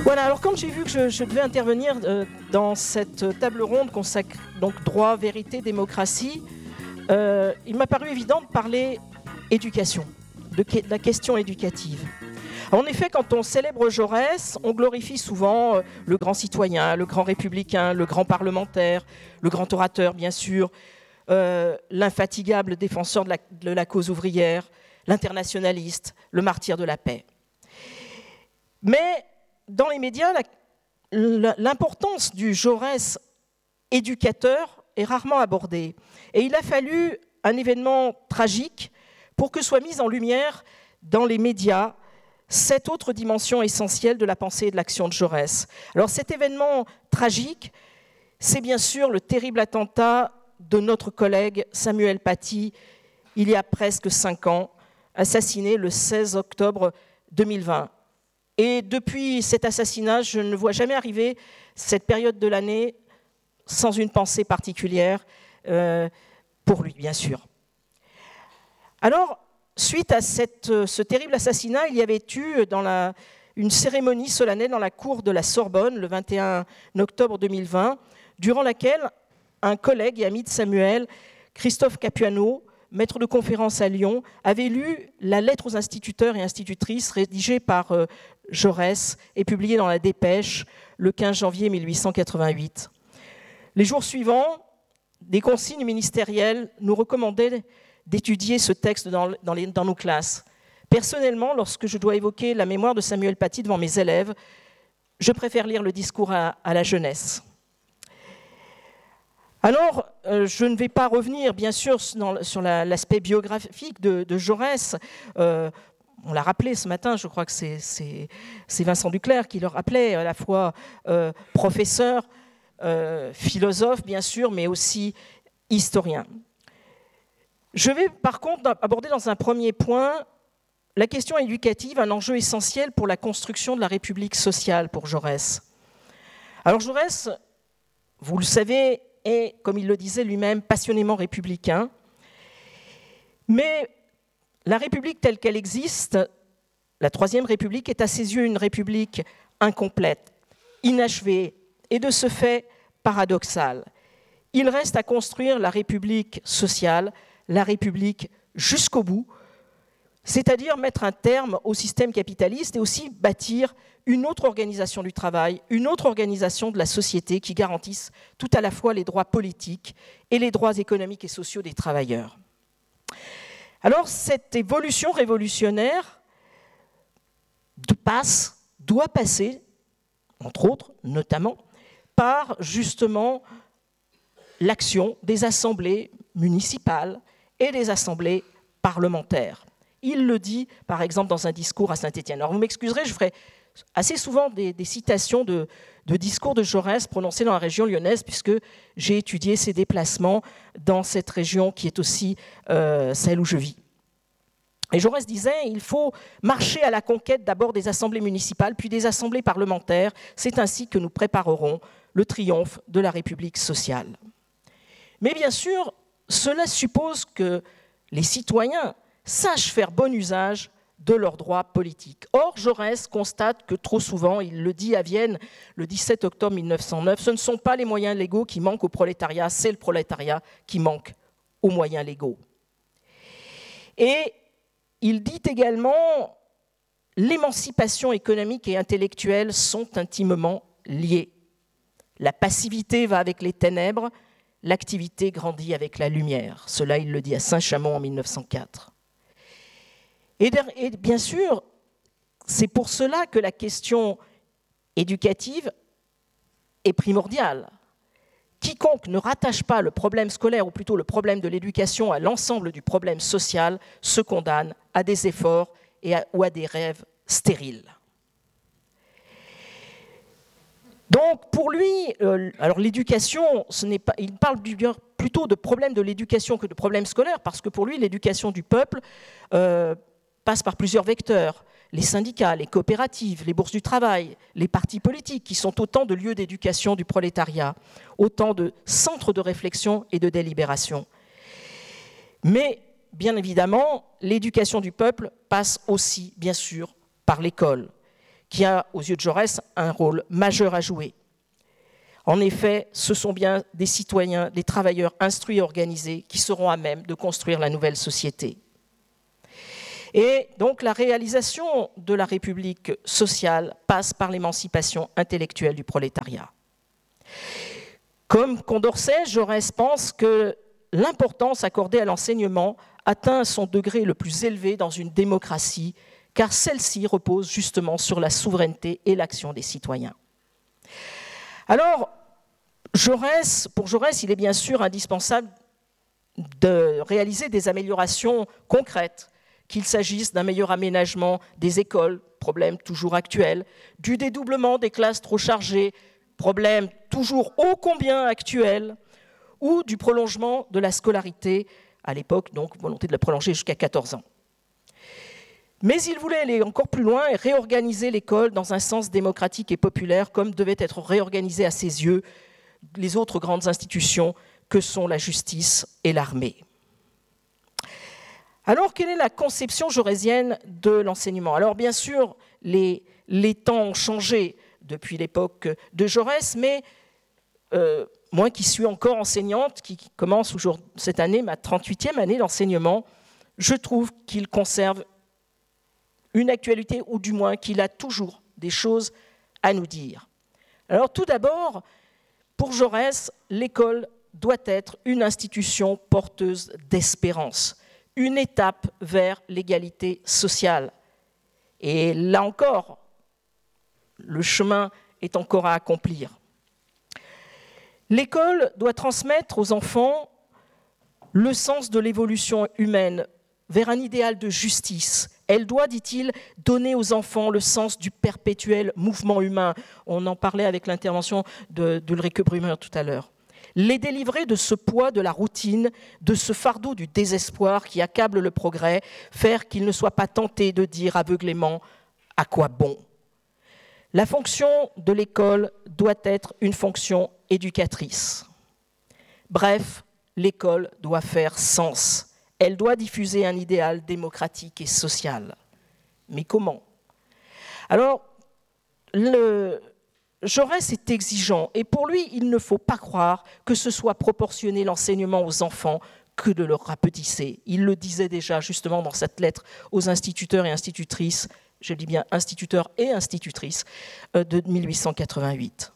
Voilà, alors quand j'ai vu que je devais intervenir dans cette table ronde consacrée donc droit, vérité, démocratie, il m'a paru évident de parler éducation, de la question éducative. En effet, quand on célèbre Jaurès, on glorifie souvent le grand citoyen, le grand républicain, le grand parlementaire, le grand orateur, bien sûr, l'infatigable défenseur de la cause ouvrière, l'internationaliste, le martyr de la paix. Mais dans les médias, l'importance du Jaurès éducateur est rarement abordée. Et il a fallu un événement tragique pour que soit mise en lumière dans les médias cette autre dimension essentielle de la pensée et de l'action de Jaurès. Alors cet événement tragique, c'est bien sûr le terrible attentat de notre collègue Samuel Paty, il y a presque 5 ans, assassiné le 16 octobre 2020. Et depuis cet assassinat, je ne vois jamais arriver cette période de l'année sans une pensée particulière pour lui, bien sûr. Alors, suite à ce terrible assassinat, il y avait eu une cérémonie solennelle dans la cour de la Sorbonne le 21 octobre 2020, durant laquelle un collègue et ami de Samuel, Christophe Capuano, maître de conférence à Lyon, avait lu la lettre aux instituteurs et institutrices rédigée par Jaurès et publiée dans la Dépêche le 15 janvier 1888. Les jours suivants, des consignes ministérielles nous recommandaient d'étudier ce texte dans nos classes. Personnellement, lorsque je dois évoquer la mémoire de Samuel Paty devant mes élèves, je préfère lire le discours à la jeunesse. Alors, je ne vais pas revenir, bien sûr, sur l'aspect biographique de Jaurès. On l'a rappelé ce matin, je crois que c'est Vincent Duclercq qui le rappelait, à la fois professeur, philosophe, bien sûr, mais aussi historien. Je vais par contre aborder dans un premier point la question éducative, un enjeu essentiel pour la construction de la République sociale pour Jaurès. Alors Jaurès, vous le savez, est, comme il le disait lui-même, passionnément républicain. Mais la République telle qu'elle existe, la Troisième République, est à ses yeux une République incomplète, inachevée et de ce fait paradoxale. Il reste à construire la République sociale, la République jusqu'au bout, c'est-à-dire mettre un terme au système capitaliste et aussi bâtir une autre organisation du travail, une autre organisation de la société qui garantisse tout à la fois les droits politiques et les droits économiques et sociaux des travailleurs. Alors cette évolution révolutionnaire doit passer, entre autres, notamment, par justement l'action des assemblées municipales et des assemblées parlementaires. Il le dit, par exemple, dans un discours à Saint-Étienne. Alors vous m'excuserez, je ferai assez souvent des citations de discours de Jaurès prononcés dans la région lyonnaise, puisque j'ai étudié ses déplacements dans cette région qui est aussi celle où je vis. Et Jaurès disait, il faut marcher à la conquête d'abord des assemblées municipales, puis des assemblées parlementaires. C'est ainsi que nous préparerons le triomphe de la République sociale. Mais bien sûr, cela suppose que les citoyens sachent faire bon usage de leurs droits politiques. Or, Jaurès constate que trop souvent, il le dit à Vienne le 17 octobre 1909, ce ne sont pas les moyens légaux qui manquent au prolétariat, c'est le prolétariat qui manque aux moyens légaux. Et il dit également l'émancipation économique et intellectuelle sont intimement liées. La passivité va avec les ténèbres, l'activité grandit avec la lumière. Cela, il le dit à Saint-Chamond en 1904. Et bien sûr, c'est pour cela que la question éducative est primordiale. Quiconque ne rattache pas le problème scolaire, ou plutôt le problème de l'éducation, à l'ensemble du problème social, se condamne à des efforts ou à des rêves stériles. Donc pour lui, alors l'éducation, il parle plutôt de problème de l'éducation que de problème scolaire, parce que pour lui, l'éducation du peuple passe par plusieurs vecteurs. Les syndicats, les coopératives, les bourses du travail, les partis politiques, qui sont autant de lieux d'éducation du prolétariat, autant de centres de réflexion et de délibération. Mais, bien évidemment, l'éducation du peuple passe aussi, bien sûr, par l'école, qui a, aux yeux de Jaurès, un rôle majeur à jouer. En effet, ce sont bien des citoyens, des travailleurs instruits et organisés qui seront à même de construire la nouvelle société. Et donc la réalisation de la République sociale passe par l'émancipation intellectuelle du prolétariat. Comme Condorcet, Jaurès pense que l'importance accordée à l'enseignement atteint son degré le plus élevé dans une démocratie, car celle-ci repose justement sur la souveraineté et l'action des citoyens. Alors, pour Jaurès, il est bien sûr indispensable de réaliser des améliorations concrètes, qu'il s'agisse d'un meilleur aménagement des écoles, problème toujours actuel, du dédoublement des classes trop chargées, problème toujours ô combien actuel, ou du prolongement de la scolarité, à l'époque, donc volonté de la prolonger jusqu'à 14 ans. Mais il voulait aller encore plus loin et réorganiser l'école dans un sens démocratique et populaire, comme devaient être réorganisées à ses yeux les autres grandes institutions que sont la justice et l'armée. Alors, quelle est la conception jaurésienne de l'enseignement ? Alors, bien sûr, les temps ont changé depuis l'époque de Jaurès, mais moi qui suis encore enseignante, qui commence cette année, ma 38e année d'enseignement, je trouve qu'il conserve une actualité, ou du moins qu'il a toujours des choses à nous dire. Alors, tout d'abord, pour Jaurès, l'école doit être une institution porteuse d'espérance, une étape vers l'égalité sociale. Et là encore, le chemin est encore à accomplir. L'école doit transmettre aux enfants le sens de l'évolution humaine vers un idéal de justice. Elle doit, dit-il, donner aux enfants le sens du perpétuel mouvement humain. On en parlait avec l'intervention d'Ulrike Brümmer tout à l'heure. Les délivrer de ce poids de la routine, de ce fardeau du désespoir qui accable le progrès, faire qu'ils ne soient pas tentés de dire aveuglément « à quoi bon ?» La fonction de l'école doit être une fonction éducatrice. Bref, l'école doit faire sens. Elle doit diffuser un idéal démocratique et social. Mais comment ? Alors, Jaurès est exigeant, et pour lui, il ne faut pas croire que ce soit proportionner l'enseignement aux enfants que de leur rapetisser. Il le disait déjà justement dans cette lettre aux instituteurs et institutrices, je dis bien instituteurs et institutrices, de 1888.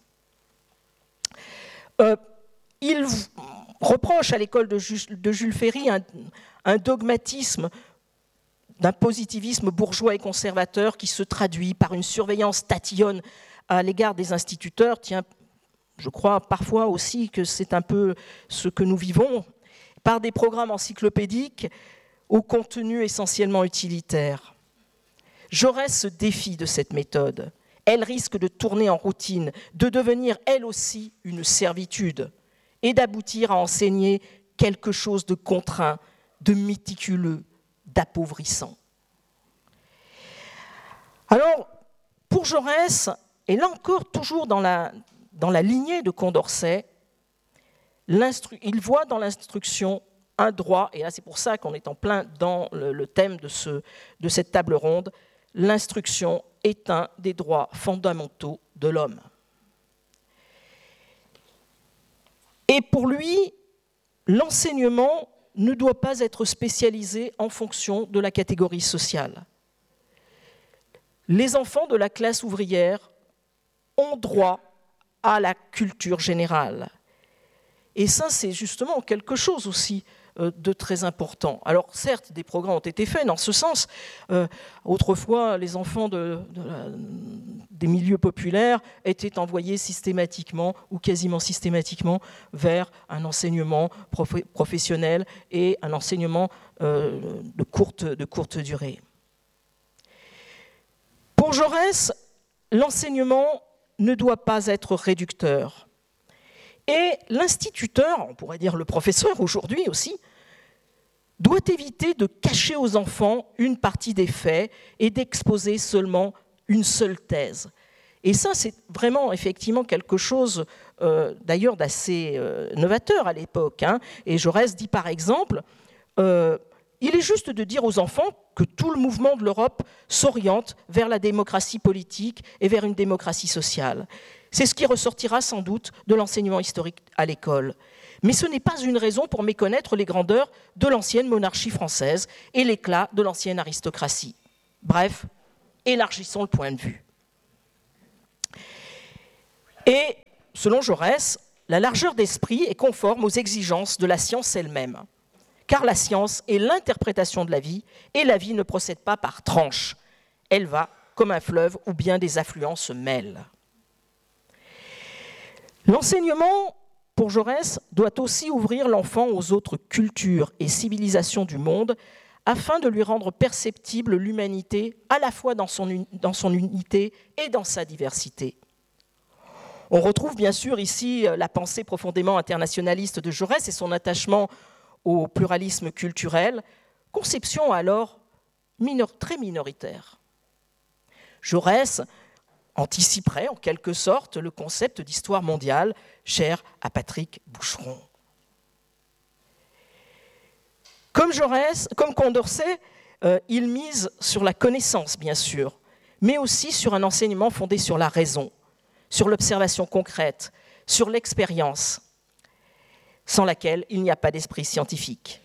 Il reproche à l'école de Jules Ferry un dogmatisme, d'un positivisme bourgeois et conservateur qui se traduit par une surveillance tatillonne à l'égard des instituteurs. Tiens, je crois parfois aussi que c'est un peu ce que nous vivons, par des programmes encyclopédiques au contenu essentiellement utilitaire. Jaurès se défie de cette méthode. Elle risque de tourner en routine, de devenir elle aussi une servitude et d'aboutir à enseigner quelque chose de contraint, de méticuleux, d'appauvrissant. Alors, pour Jaurès, et là encore toujours dans la lignée de Condorcet, il voit dans l'instruction un droit, et là c'est pour ça qu'on est en plein dans le thème de cette table ronde, l'instruction est un des droits fondamentaux de l'homme. Et pour lui, l'enseignement ne doit pas être spécialisé en fonction de la catégorie sociale. Les enfants de la classe ouvrière ont droit à la culture générale. Et ça, c'est justement quelque chose aussi de très important. Alors certes, des progrès ont été faits dans ce sens. Autrefois, les enfants des milieux populaires étaient envoyés systématiquement ou quasiment systématiquement vers un enseignement professionnel et un enseignement de courte durée. Pour Jaurès, l'enseignement ne doit pas être réducteur. Et l'instituteur, on pourrait dire le professeur aujourd'hui aussi, doit éviter de cacher aux enfants une partie des faits et d'exposer seulement une seule thèse. Et ça, c'est vraiment effectivement quelque chose d'ailleurs d'assez novateur à l'époque. Et Jaurès dit par exemple il est juste de dire aux enfants que tout le mouvement de l'Europe s'oriente vers la démocratie politique et vers une démocratie sociale. C'est ce qui ressortira sans doute de l'enseignement historique à l'école. Mais ce n'est pas une raison pour méconnaître les grandeurs de l'ancienne monarchie française et l'éclat de l'ancienne aristocratie. Bref, élargissons le point de vue. Et, selon Jaurès, la largeur d'esprit est conforme aux exigences de la science elle-même. Car la science est l'interprétation de la vie, et la vie ne procède pas par tranches. Elle va comme un fleuve où bien des affluents se mêlent. L'enseignement, pour Jaurès, doit aussi ouvrir l'enfant aux autres cultures et civilisations du monde afin de lui rendre perceptible l'humanité à la fois dans son unité et dans sa diversité. On retrouve bien sûr ici la pensée profondément internationaliste de Jaurès et son attachement au pluralisme culturel, conception alors très minoritaire. Jaurès anticiperait en quelque sorte le concept d'histoire mondiale cher à Patrick Boucheron. Comme Condorcet, il mise sur la connaissance, bien sûr, mais aussi sur un enseignement fondé sur la raison, sur l'observation concrète, sur l'expérience, sans laquelle il n'y a pas d'esprit scientifique.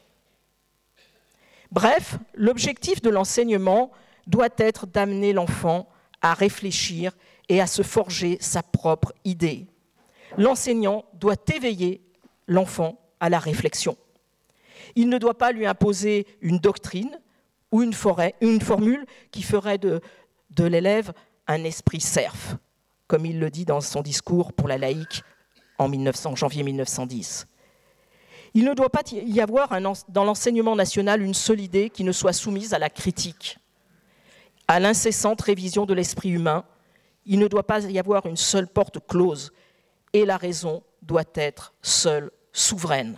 Bref, l'objectif de l'enseignement doit être d'amener l'enfant à réfléchir et à se forger sa propre idée. L'enseignant doit éveiller l'enfant à la réflexion. Il ne doit pas lui imposer une doctrine ou une formule qui ferait de l'élève un esprit serf, comme il le dit dans son discours pour la laïque en janvier 1910. Il ne doit pas y avoir dans l'enseignement national une seule idée qui ne soit soumise à la critique, à l'incessante révision de l'esprit humain. Il ne doit pas y avoir une seule porte close, et la raison doit être seule souveraine.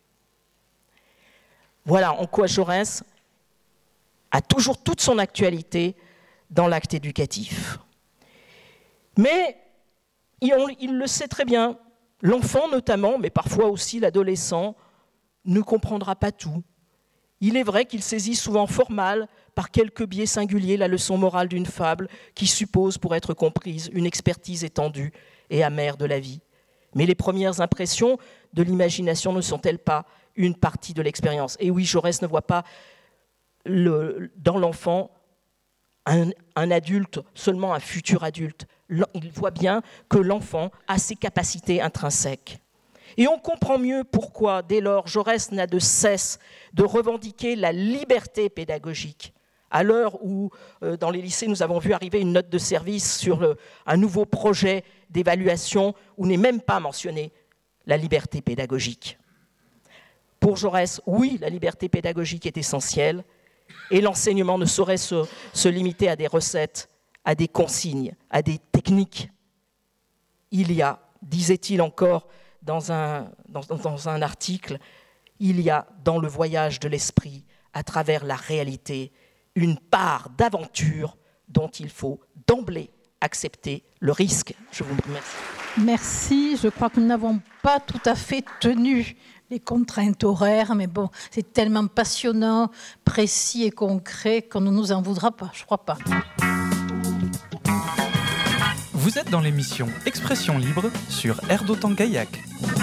Voilà en quoi Jaurès a toujours toute son actualité dans l'acte éducatif. Mais il le sait très bien, l'enfant notamment, mais parfois aussi l'adolescent, ne comprendra pas tout. Il est vrai qu'il saisit souvent fort mal, par quelques biais singuliers, la leçon morale d'une fable qui suppose, pour être comprise, une expertise étendue et amère de la vie. Mais les premières impressions de l'imagination ne sont-elles pas une partie de l'expérience ? Et oui, Jaurès ne voit pas dans l'enfant un adulte, seulement un futur adulte. Il voit bien que l'enfant a ses capacités intrinsèques. Et on comprend mieux pourquoi, dès lors, Jaurès n'a de cesse de revendiquer la liberté pédagogique. À l'heure où, dans les lycées, nous avons vu arriver une note de service sur un nouveau projet d'évaluation où n'est même pas mentionnée la liberté pédagogique. Pour Jaurès, oui, la liberté pédagogique est essentielle et l'enseignement ne saurait se limiter à des recettes, à des consignes, à des techniques. Il y a, disait-il encore dans un article, il y a dans le voyage de l'esprit, à travers la réalité, une part d'aventure dont il faut d'emblée accepter le risque. Je vous remercie. Merci. Je crois que nous n'avons pas tout à fait tenu les contraintes horaires, mais bon, c'est tellement passionnant, précis et concret qu'on ne nous en voudra pas, je ne crois pas. Vous êtes dans l'émission Expression libre sur Air d'Otan Gaillac.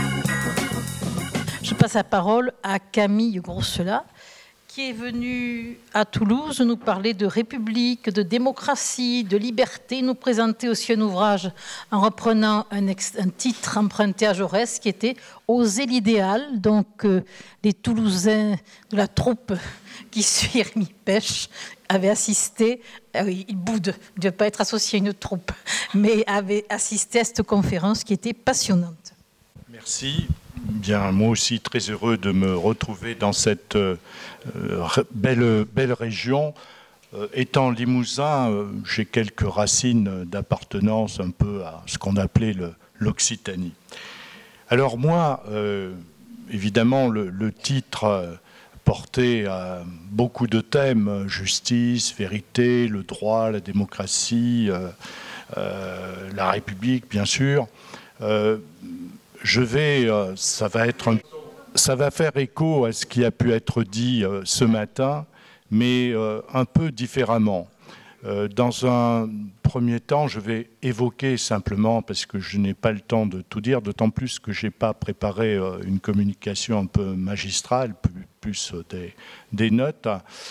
Je passe la parole à Camille Grosselat, qui est venue à Toulouse nous parler de République, de démocratie, de liberté, nous présenter aussi un ouvrage en reprenant un titre emprunté à Jaurès qui était « Oser l'idéal ». Donc les Toulousains de la troupe qui suit Rémi Pêche avaient assisté, il boude, il ne devait pas être associé à une troupe, mais avaient assisté à cette conférence qui était passionnante. Merci. Bien, moi aussi très heureux de me retrouver dans cette belle région. Étant limousin, j'ai quelques racines d'appartenance un peu à ce qu'on appelait l'Occitanie. Alors moi, évidemment, le titre portait à beaucoup de thèmes, justice, vérité, le droit, la démocratie, la République, bien sûr. Ça va être ça va faire écho à ce qui a pu être dit ce matin, mais un peu différemment. Dans un premier temps, je vais évoquer simplement, parce que je n'ai pas le temps de tout dire, d'autant plus que je n'ai pas préparé une communication un peu magistrale, plus des notes,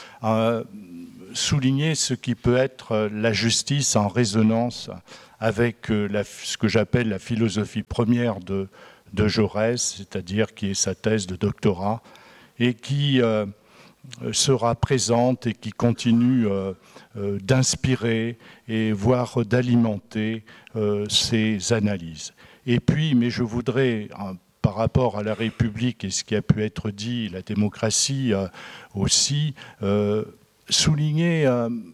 souligner ce qui peut être la justice en résonance avec ce que j'appelle la philosophie première de Jaurès, c'est-à-dire qui est sa thèse de doctorat, et qui sera présente et qui continue d'inspirer et voire d'alimenter ces analyses. Et puis, mais je voudrais, par rapport à la République et ce qui a pu être dit, la démocratie aussi, souligner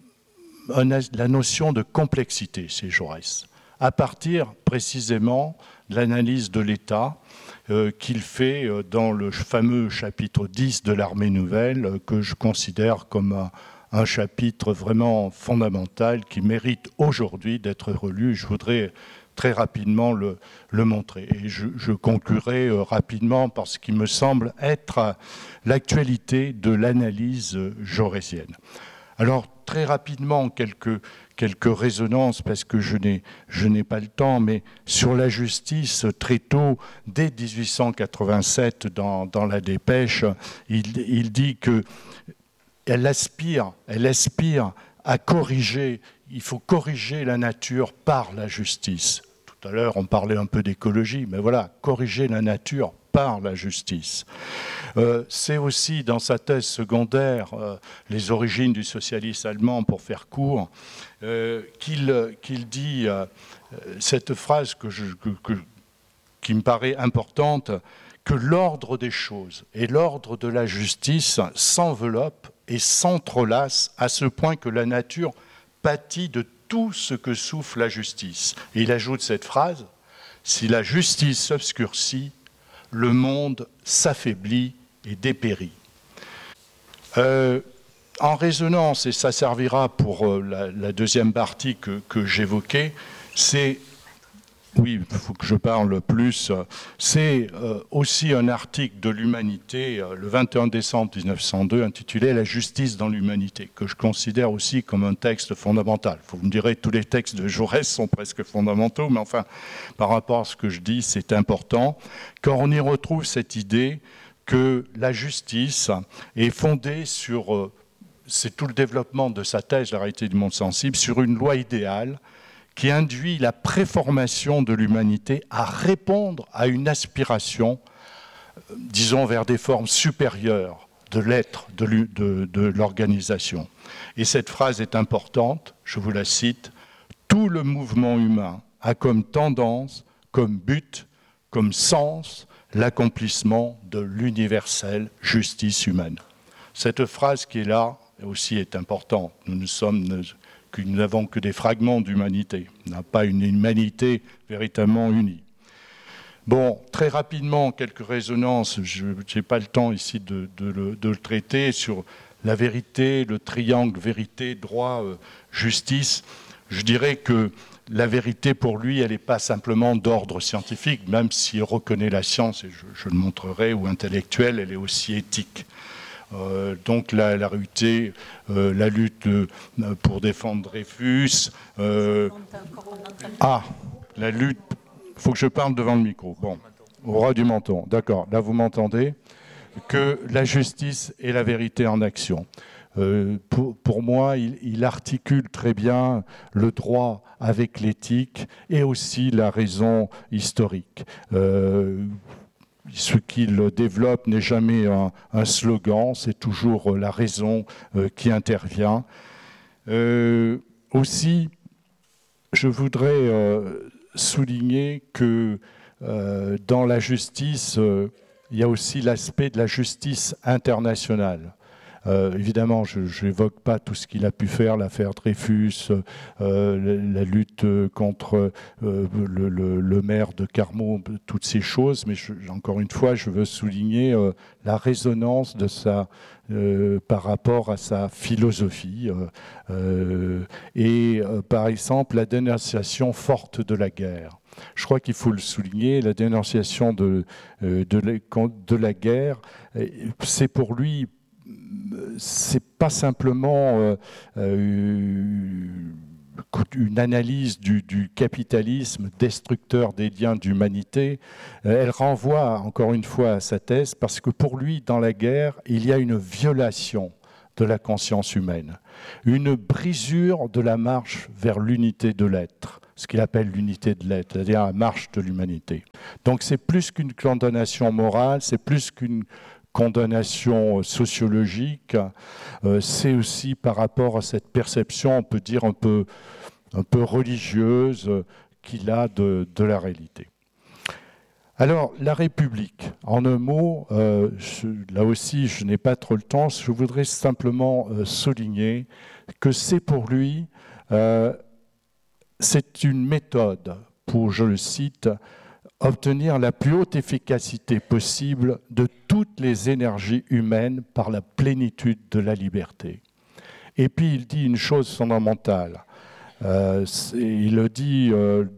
la notion de complexité chez Jaurès, à partir précisément de l'analyse de l'État qu'il fait dans le fameux chapitre 10 de l'Armée nouvelle, que je considère comme un chapitre vraiment fondamental qui mérite aujourd'hui d'être relu. Je voudrais très rapidement le montrer. Et je conclurai rapidement par ce qui me semble être l'actualité de l'analyse jaurésienne. Alors, très rapidement, quelques résonances, parce que je n'ai pas le temps, mais sur la justice, très tôt, dès 1887, dans la dépêche, il dit qu'elle aspire à corriger, il faut corriger la nature par la justice. Tout à l'heure, on parlait un peu d'écologie, mais voilà, corriger la nature par la justice. C'est aussi dans sa thèse secondaire, Les origines du socialisme allemand, pour faire court, qu'il dit cette phrase qui me paraît importante, que l'ordre des choses et l'ordre de la justice s'enveloppent et s'entrelacent à ce point que la nature pâtit de tout ce que souffle la justice. Et il ajoute cette phrase, si la justice s'obscurcit, le monde s'affaiblit et dépérit. En résonance, et ça servira pour la deuxième partie que j'évoquais, c'est, oui, il faut que je parle plus, c'est aussi un article de l'Humanité, le 21 décembre 1902, intitulé « La justice dans l'humanité », que je considère aussi comme un texte fondamental. Vous me direz, tous les textes de Jaurès sont presque fondamentaux, mais enfin, par rapport à ce que je dis, c'est important, car on y retrouve cette idée que la justice est fondée sur, c'est tout le développement de sa thèse, la réalité du monde sensible, sur une loi idéale qui induit la préformation de l'humanité à répondre à une aspiration, disons, vers des formes supérieures de l'être, de l'organisation. Et cette phrase est importante, je vous la cite, « Tout le mouvement humain a comme tendance, comme but, comme sens, l'accomplissement de l'universelle justice humaine. » Cette phrase qui est là aussi est importante. Nous n'avons que des fragments d'humanité. On n'a pas une humanité véritablement unie. Bon, très rapidement, quelques résonances. Je n'ai pas le temps ici de le traiter sur la vérité, le triangle vérité, droit, justice. Je dirais que la vérité, pour lui, elle n'est pas simplement d'ordre scientifique, même s'il reconnaît la science, et je le montrerai, ou intellectuelle, elle est aussi éthique. Donc la vérité, la lutte pour défendre Dreyfus. La lutte. Il faut que je parle devant le micro. Bon, au ras du menton. D'accord. Là, vous m'entendez. Que la justice et la vérité en action. Pour moi, il articule très bien le droit avec l'éthique et aussi la raison historique. Ce qu'il développe n'est jamais un slogan, c'est toujours la raison qui intervient. Aussi, je voudrais souligner que dans la justice, il y a aussi l'aspect de la justice internationale. Évidemment, je n'évoque pas tout ce qu'il a pu faire, l'affaire Dreyfus, la lutte contre le maire de Carmaux, toutes ces choses, mais encore une fois, je veux souligner la résonance de par rapport à sa philosophie et par exemple la dénonciation forte de la guerre. je crois qu'il faut le souligner, la dénonciation de la guerre, c'est pour lui, c'est pas simplement une analyse du capitalisme destructeur des liens d'humanité. Elle renvoie encore une fois à sa thèse, parce que pour lui, dans la guerre, il y a une violation de la conscience humaine, une brisure de la marche vers l'unité de l'être, ce qu'il appelle l'unité de l'être, c'est-à-dire la marche de l'humanité. Donc c'est plus qu'une condamnation morale, c'est plus qu'une condamnation sociologique, c'est aussi par rapport à cette perception, on peut dire un peu religieuse qu'il a de la réalité. Alors, la République, en un mot, là aussi je n'ai pas trop le temps, je voudrais simplement souligner que c'est pour lui, c'est une méthode pour, je le cite, obtenir la plus haute efficacité possible de toutes les énergies humaines par la plénitude de la liberté. Et puis il dit une chose fondamentale. Il le dit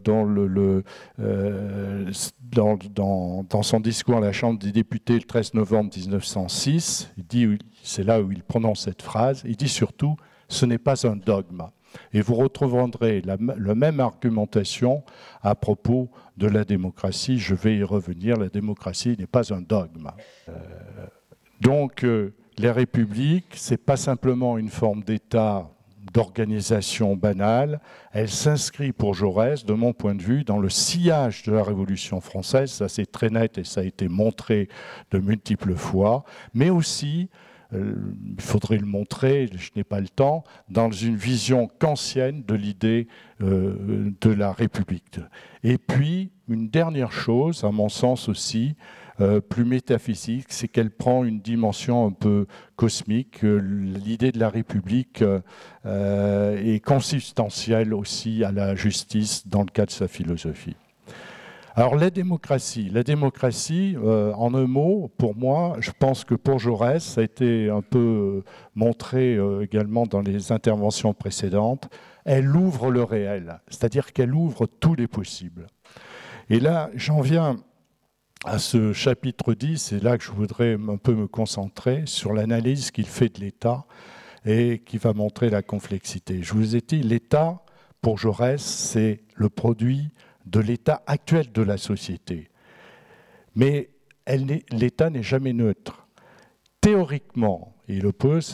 dans son discours à la Chambre des députés le 13 novembre 1906. Il dit, c'est là où il prononce cette phrase, il dit surtout « ce n'est pas un dogme ». Et vous retrouverez la même argumentation à propos de la démocratie. Je vais y revenir, la démocratie n'est pas un dogme. Donc, les républiques, ce n'est pas simplement une forme d'État, d'organisation banale, elle s'inscrit pour Jaurès, de mon point de vue, dans le sillage de la Révolution française, ça c'est très net et ça a été montré de multiples fois, mais aussi, il faudrait le montrer, je n'ai pas le temps, dans une vision kantienne de l'idée de la République. Et puis, une dernière chose, à mon sens aussi, plus métaphysique, c'est qu'elle prend une dimension un peu cosmique. L'idée de la République est consubstantielle aussi à la justice dans le cas de sa philosophie. Alors la démocratie, en un mot, pour moi, je pense que pour Jaurès, ça a été un peu montré également dans les interventions précédentes, elle ouvre le réel, c'est-à-dire qu'elle ouvre tous les possibles. Et là, j'en viens à ce chapitre 10, c'est là que je voudrais un peu me concentrer sur l'analyse qu'il fait de l'État et qui va montrer la complexité. Je vous ai dit, l'État, pour Jaurès, c'est le produit de l'état actuel de la société. Mais l'État n'est jamais neutre. Théoriquement, il oppose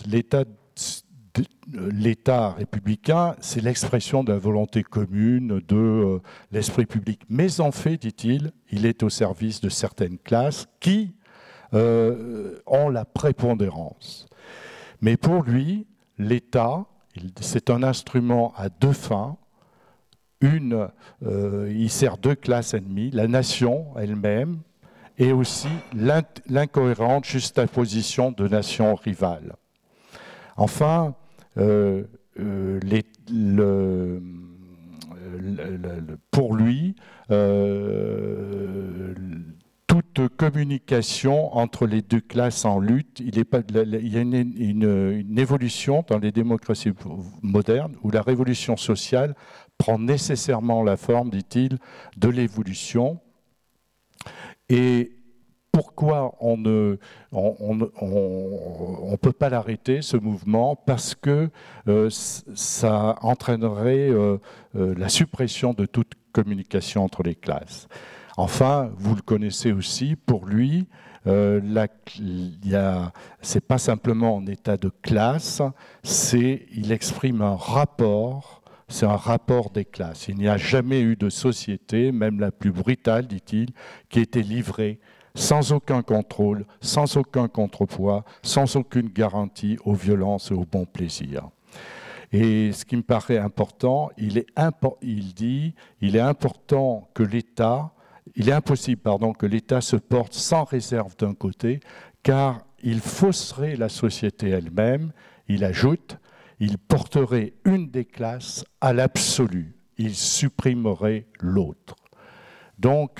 l'État républicain, c'est l'expression de la volonté commune, de l'esprit public. Mais en fait, dit-il, il est au service de certaines classes qui ont la prépondérance. Mais pour lui, l'État, c'est un instrument à deux fins. Une, il sert deux classes ennemies, la nation elle-même et aussi l'incohérente juxtaposition de nations rivales. Enfin, pour lui, toute communication entre les deux classes en lutte, il y a une évolution dans les démocraties modernes où la révolution sociale prend nécessairement la forme, dit-il, de l'évolution. Et pourquoi on ne peut pas l'arrêter, ce mouvement? Parce que ça entraînerait la suppression de toute communication entre les classes. Enfin, vous le connaissez aussi, pour lui, c'est pas simplement un état de classe, il exprime un rapport. C'est un rapport des classes. Il n'y a jamais eu de société, même la plus brutale, dit-il, qui ait été livrée sans aucun contrôle, sans aucun contrepoids, sans aucune garantie aux violences et au bon plaisir. Et ce qui me paraît important, il est impossible que l'État se porte sans réserve d'un côté, car il fausserait la société elle-même. Il ajoute, il porterait une des classes à l'absolu, il supprimerait l'autre. Donc,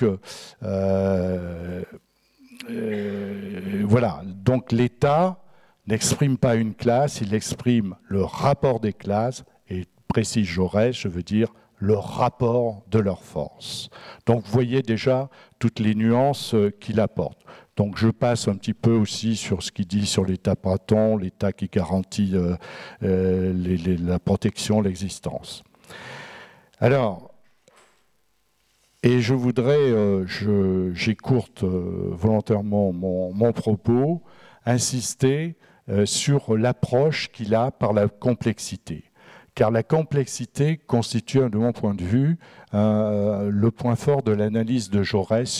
voilà. Donc l'État n'exprime pas une classe, il exprime le rapport des classes, et précise Jaurès, je veux dire le rapport de leurs forces. Donc vous voyez déjà toutes les nuances qu'il apporte. Donc je passe un petit peu aussi sur ce qu'il dit sur l'État Platon, l'État qui garantit la protection, l'existence. Alors, et je voudrais, j'écourte volontairement mon propos, insister sur l'approche qu'il a par la complexité. Car la complexité constitue, de mon point de vue, le point fort de l'analyse de Jaurès